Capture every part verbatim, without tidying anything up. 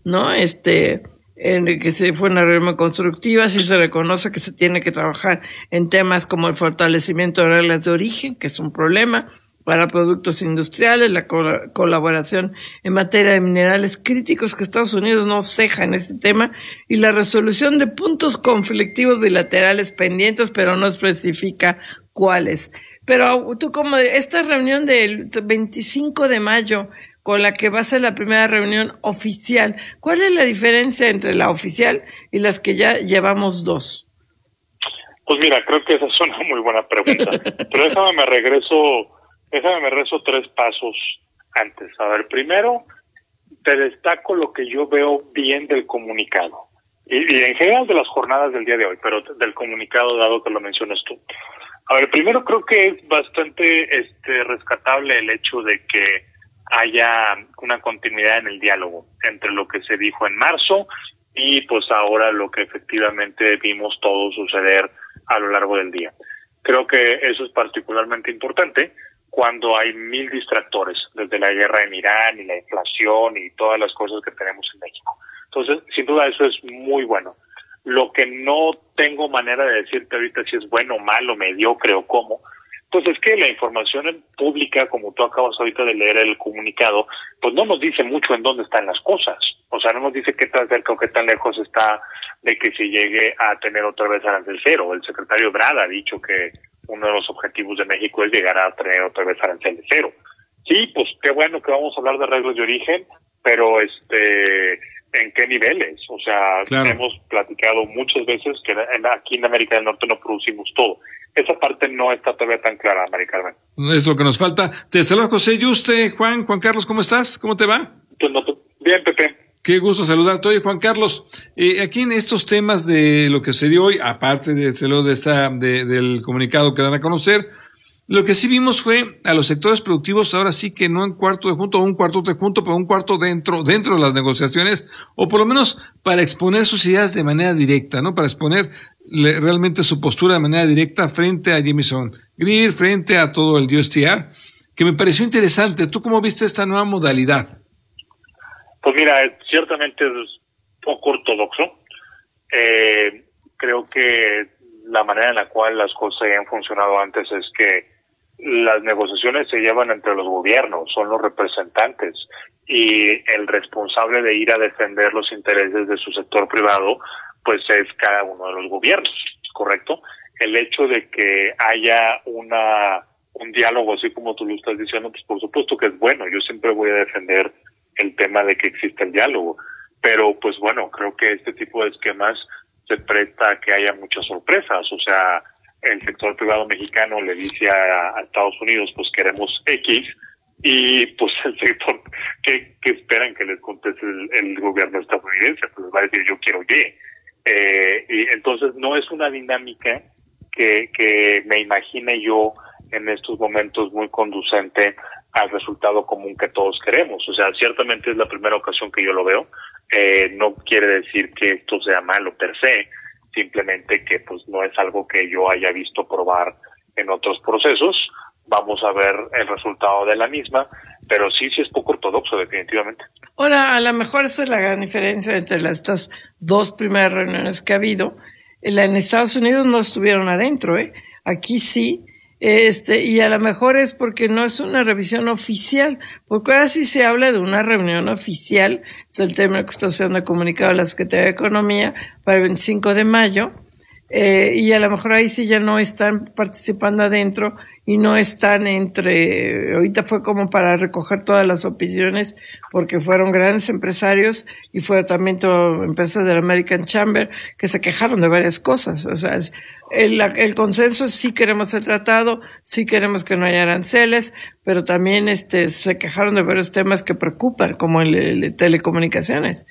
¿no? Este, en el que se fue una reunión constructiva, sí se reconoce que se tiene que trabajar en temas como el fortalecimiento de reglas de origen, que es un problema para productos industriales, la col- colaboración en materia de minerales críticos, que Estados Unidos no ceja en ese tema, y la resolución de puntos conflictivos bilaterales pendientes, pero no especifica cuáles. Pero tú, como esta reunión del veinticinco de mayo, con la que va a ser la primera reunión oficial, ¿cuál es la diferencia entre la oficial y las que ya llevamos dos? Pues mira, creo que esa es una muy buena pregunta, pero déjame me regreso, déjame me regreso tres pasos antes. A ver, primero, te destaco lo que yo veo bien del comunicado, y, y en general de las jornadas del día de hoy, pero del comunicado dado que lo mencionas tú. A ver, primero creo que es bastante este rescatable el hecho de que haya una continuidad en el diálogo entre lo que se dijo en marzo y pues ahora lo que efectivamente vimos todo suceder a lo largo del día. Creo que eso es particularmente importante cuando hay mil distractores, desde la guerra en Irán y la inflación y todas las cosas que tenemos en México. Entonces, sin duda eso es muy bueno. Lo que no tengo manera de decirte ahorita si es bueno, malo, mediocre o cómo, pues es que la información pública, como tú acabas ahorita de leer el comunicado, pues no nos dice mucho en dónde están las cosas. O sea, no nos dice qué tan cerca o qué tan lejos está de que se llegue a tener otra vez arancel cero. El secretario Ebrard ha dicho que uno de los objetivos de México es llegar a tener otra vez arancel de cero. Sí, pues qué bueno que vamos a hablar de reglas de origen, pero este... ¿en qué niveles? O sea, claro, hemos platicado muchas veces que en, aquí en América del Norte no producimos todo. Esa parte no está todavía tan clara, Mari Carmen. Es lo que nos falta. Te saluda José Yuste. Juan, Juan Carlos, ¿cómo estás? ¿Cómo te va? Bien, Pepe. Qué gusto saludarte. Oye, Juan Carlos, eh, aquí en estos temas de lo que se dio hoy, aparte de, de esta, de, del comunicado que dan a conocer, lo que sí vimos fue a los sectores productivos, ahora sí que no en cuarto de junto o un cuarto de junto, pero un cuarto dentro, dentro de las negociaciones, o por lo menos para exponer sus ideas de manera directa, ¿no? Para exponer le, realmente su postura de manera directa frente a Jamieson Greer, frente a todo el U S T R, que me pareció interesante. ¿Tú cómo viste esta nueva modalidad? Pues mira, ciertamente es poco ortodoxo. Eh, creo que la manera en la cual las cosas habían funcionado antes es que las negociaciones se llevan entre los gobiernos, son los representantes, y el responsable de ir a defender los intereses de su sector privado, pues es cada uno de los gobiernos, ¿correcto? El hecho de que haya una un diálogo, así como tú lo estás diciendo, pues por supuesto que es bueno. Yo siempre voy a defender el tema de que exista el diálogo, pero pues bueno, creo que este tipo de esquemas se presta a que haya muchas sorpresas. O sea, el sector privado mexicano le dice a, a Estados Unidos, pues queremos X, y pues el sector, ¿qué, qué esperan que les conteste el, el gobierno estadounidense? Pues les va a decir, yo quiero Y. Eh, y entonces no es una dinámica que, que me imagine yo en estos momentos muy conducente al resultado común que todos queremos. O sea, ciertamente es la primera ocasión que yo lo veo. Eh, no quiere decir que esto sea malo per se, simplemente que pues no es algo que yo haya visto probar en otros procesos. Vamos a ver el resultado de la misma, pero sí, sí es poco ortodoxo, definitivamente. Ahora, a lo mejor esa es la gran diferencia entre las, estas dos primeras reuniones que ha habido. En Estados Unidos no estuvieron adentro, ¿eh? Aquí sí. Este, y a lo mejor es porque no es una revisión oficial, porque ahora sí se habla de una reunión oficial, es el término que está usando el comunicado de la Secretaría de Economía para el veinticinco de mayo, eh, y a lo mejor ahí sí ya no están participando adentro y no están entre, ahorita fue como para recoger todas las opiniones, porque fueron grandes empresarios y fueron también todo, empresas del American Chamber que se quejaron de varias cosas. O sea, el, el consenso es sí queremos el tratado, sí queremos que no haya aranceles, pero también este se quejaron de varios temas que preocupan, como el, el telecomunicaciones.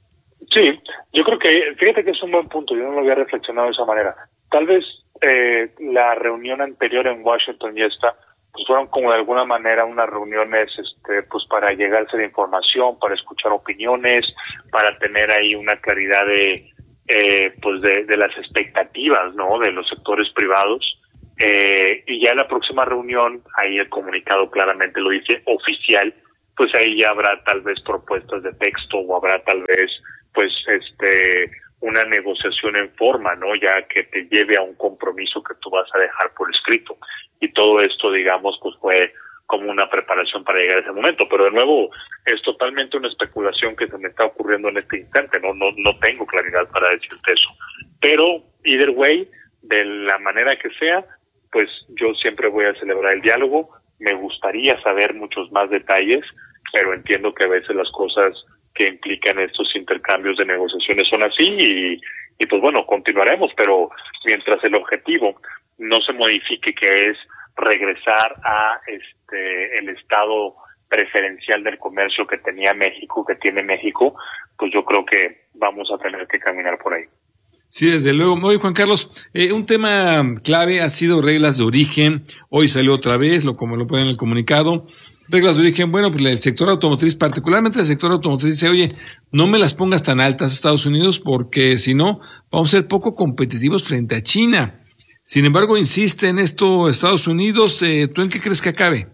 Sí, yo creo que, fíjate que es un buen punto, yo no lo había reflexionado de esa manera. Tal vez eh, la reunión anterior en Washington y esta, pues fueron como de alguna manera unas reuniones este, pues para llegarse de información, para escuchar opiniones, para tener ahí una claridad de eh, pues de, de las expectativas, ¿no?, de los sectores privados. Eh, y ya en la próxima reunión, ahí el comunicado claramente lo dice, oficial, pues ahí ya habrá tal vez propuestas de texto o habrá tal vez pues este una negociación en forma, ¿no? Ya que te lleve a un compromiso que tú vas a dejar por escrito. Y todo esto, digamos, pues fue como una preparación para llegar a ese momento. Pero de nuevo, es totalmente una especulación que se me está ocurriendo en este instante. No, no, no tengo claridad para decirte eso. Pero, either way, de la manera que sea, pues yo siempre voy a celebrar el diálogo. Me gustaría saber muchos más detalles, pero entiendo que a veces las cosas que implican estos intercambios de negociaciones son así y, y pues bueno, continuaremos, pero mientras el objetivo no se modifique, que es regresar a este el estado preferencial del comercio que tenía México, que tiene México, pues yo creo que vamos a tener que caminar por ahí. Sí, desde luego. Oye, Juan Carlos, eh, un tema clave ha sido reglas de origen. Hoy salió otra vez, lo como lo ponen en el comunicado. Reglas de origen, bueno, pues el sector automotriz, particularmente el sector automotriz, dice, oye, no me las pongas tan altas Estados Unidos porque si no, vamos a ser poco competitivos frente a China. Sin embargo, insiste en esto Estados Unidos. Eh, ¿Tú en qué crees que acabe?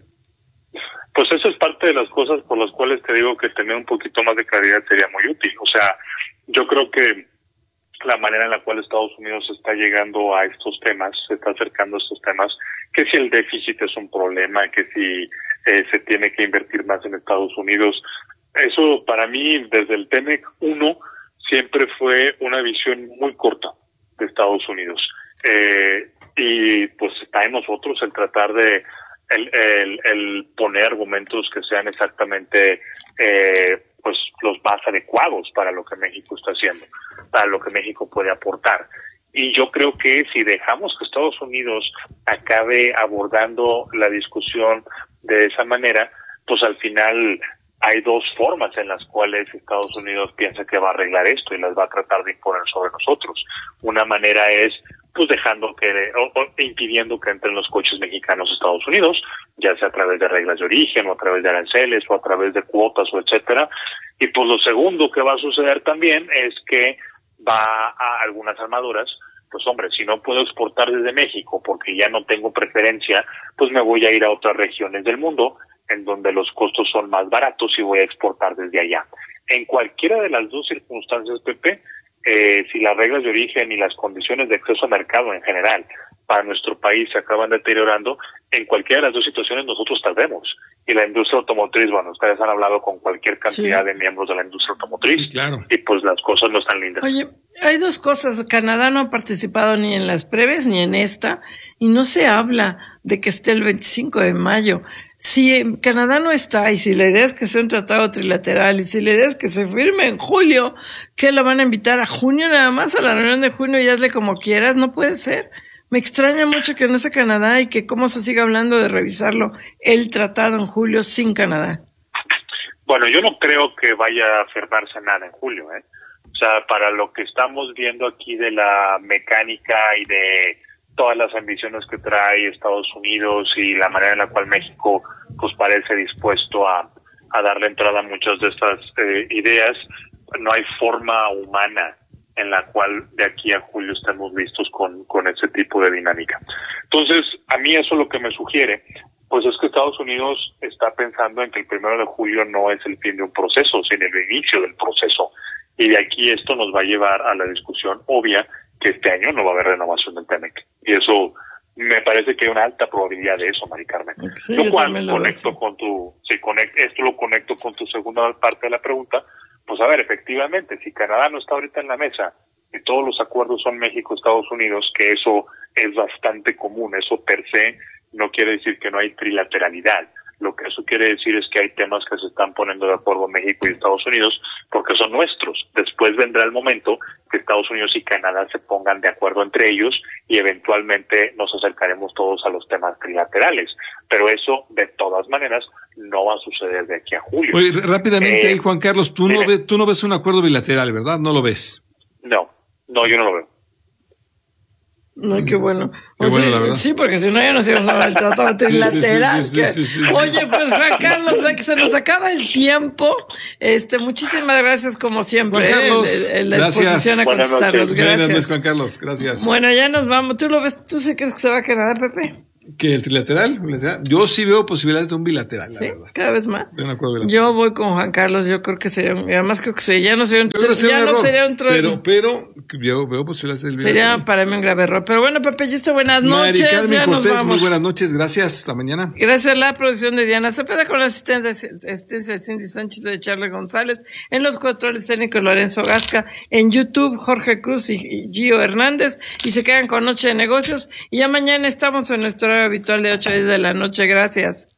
Pues eso es parte de las cosas por las cuales te digo que tener un poquito más de claridad sería muy útil. O sea, yo creo que la manera en la cual Estados Unidos está llegando a estos temas, se está acercando a estos temas, que si el déficit es un problema, que si eh, se tiene que invertir más en Estados Unidos, eso para mí desde el T M E C uno siempre fue una visión muy corta de Estados Unidos. Eh, y pues está en nosotros el tratar de el, el, el poner argumentos que sean exactamente eh, pues los más adecuados para lo que México está haciendo, para lo que México puede aportar. Y yo creo que si dejamos que Estados Unidos acabe abordando la discusión de esa manera, pues al final hay dos formas en las cuales Estados Unidos piensa que va a arreglar esto y las va a tratar de imponer sobre nosotros. Una manera es pues dejando que, o, o impidiendo que entren los coches mexicanos a Estados Unidos, ya sea a través de reglas de origen, o a través de aranceles, o a través de cuotas, o etcétera. Y pues lo segundo que va a suceder también es que va a algunas armaduras, pues hombre, si no puedo exportar desde México porque ya no tengo preferencia, pues me voy a ir a otras regiones del mundo en donde los costos son más baratos y voy a exportar desde allá. En cualquiera de las dos circunstancias, Pepe, Eh, si las reglas de origen y las condiciones de acceso a mercado en general para nuestro país se acaban deteriorando, en cualquiera de las dos situaciones nosotros tardemos. Y la industria automotriz, bueno, ustedes han hablado con cualquier cantidad sí. de miembros de la industria automotriz, sí, claro. y pues las cosas no están lindas. Oye, hay dos cosas. Canadá no ha participado ni en las previas ni en esta, y no se habla de que esté el veinticinco de mayo. Si Canadá no está, y si la idea es que sea un tratado trilateral, y si la idea es que se firme en julio, ¿qué la van a invitar a junio nada más? A la reunión de junio y hazle como quieras, no puede ser. Me extraña mucho que no sea Canadá y que cómo se siga hablando de revisarlo el tratado en julio sin Canadá. Bueno, yo no creo que vaya a firmarse nada en julio, ¿eh? O sea, para lo que estamos viendo aquí de la mecánica y de todas las ambiciones que trae Estados Unidos y la manera en la cual México pues parece dispuesto a, a darle entrada a muchas de estas eh, ideas, no hay forma humana en la cual de aquí a julio estemos listos con, con ese tipo de dinámica. Entonces, a mí eso lo que me sugiere, pues es que Estados Unidos está pensando en que el primero de julio no es el fin de un proceso, sino el inicio del proceso. Y de aquí esto nos va a llevar a la discusión obvia que este año no va a haber renovación del T M E C. Y eso, me parece que hay una alta probabilidad de eso, Mari Carmen. Sí, lo cual lo conecto veo. con tu, si conecto, esto lo conecto con tu segunda parte de la pregunta. Pues a ver, efectivamente, si Canadá no está ahorita en la mesa y todos los acuerdos son México-Estados Unidos, que eso es bastante común, eso per se no quiere decir que no hay trilateralidad. Lo que eso quiere decir es que hay temas que se están poniendo de acuerdo México y Estados Unidos porque son nuestros. Después vendrá el momento que Estados Unidos y Canadá se pongan de acuerdo entre ellos y eventualmente nos acercaremos todos a los temas trilaterales. Pero eso, de todas maneras, no va a suceder de aquí a julio. Oye, rápidamente eh, ahí, Juan Carlos, tú no, ves, tú no ves un acuerdo bilateral, ¿verdad? No lo ves. No, no, yo no lo veo. No, qué bueno. Qué O bueno, sea, la verdad. sí, porque si no ya nos íbamos a hablar del tratado trilateral. Sí, sí, sí, sí, sí, sí. Oye, pues Juan Carlos, que se nos acaba el tiempo. Este, muchísimas gracias como siempre. Juan Carlos, eh, el, el, la gracias. disposición a contestarnos. Buenas noches. Buenas Gracias. noches, Juan Carlos. Gracias. Bueno, ya nos vamos. ¿Tú lo ves? ¿Tú sí crees que se va a Canadá, Pepe? ¿Que el trilateral? Yo sí veo posibilidades de un bilateral, la ¿Sí? verdad. Cada vez más. De un acuerdo bilateral. Yo voy con Juan Carlos, yo creo que sería, un- además creo que sería, ya no sería un, Yo creo que ya sería un no error, sería un trueno. pero, pero yo veo posibilidades del Sería bilateral. para mí un grave error. Pero bueno, Pepe, yo estoy buenas noches. Mari Carmen Ya nos Cortés, vamos. muy buenas noches, gracias, hasta mañana. Gracias a la producción de Diana Cepeda con la asistente- asistencia de Cindy Sánchez de Charles González. En los controles técnicos Lorenzo Gasca. En YouTube Jorge Cruz y, y Gio Hernández. Y se quedan con Noche de Negocios. Y ya mañana estamos en nuestro horario habitual de ocho a diez de la noche. Gracias.